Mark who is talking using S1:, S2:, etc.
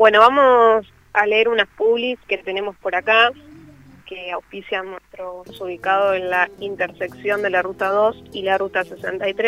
S1: Bueno, vamos a leer unas publis que tenemos por acá, que auspician nuestro ubicado en la intersección de la Ruta 2 y la Ruta 63.